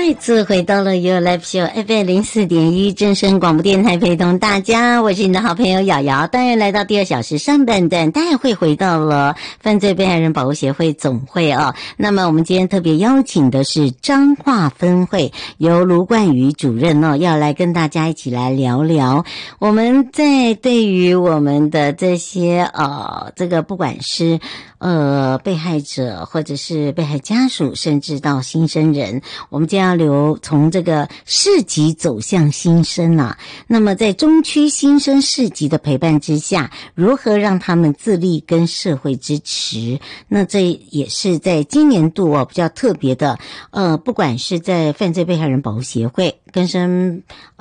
再次回到了 Your Life Show FM04.1正声广播电台，陪同大家，我是你的好朋友瑶瑶。当然来到第2小时上半段，当然会回到了犯罪被害人保护协会总会啊。那么我们今天特别邀请的是彰化分会，由卢冠宇主任要来跟大家一起来聊聊。我们在对于我们的这些这个不管是被害者或者是被害家属，甚至到新生人，我们将要从这个市级走向新生啊。那么在中区新生市级的陪伴之下，如何让他们自立跟社会支持？那这也是在今年度比较特别的，不管是在犯罪被害人保护协会、更生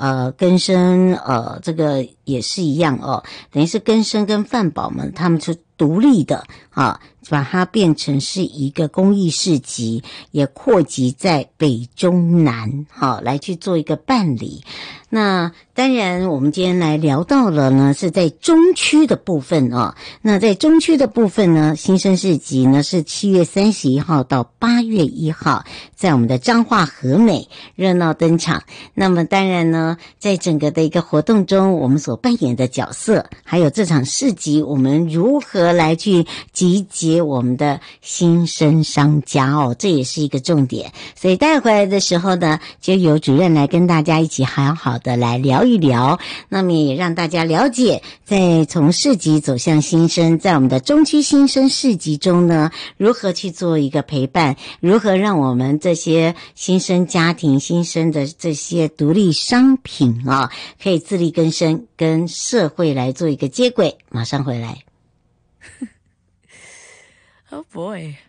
这个也是一样等于是更生跟犯保们他们是独立的把它变成是一个公益市集，也扩及在北中南来去做一个办理。那当然我们今天来聊到了呢是在中区的部分那在中区的部分呢，新生市集呢是7月31号到8月1号在我们的彰化和美热闹登场。那么当然呢，在整个的一个活动中，我们所扮演的角色，还有这场市集我们如何来去集结我们的新生商家这也是一个重点。所以带回来的时候呢，就由主任来跟大家一起好好的来聊一聊，那么也让大家了解，在从市集走向新生，在我们的中区新生市集中呢，如何去做一个陪伴，如何让我们这些新生家庭、新生的这些独立商品可以自力更生，跟社会来做一个接轨。马上回来。 Oh boy.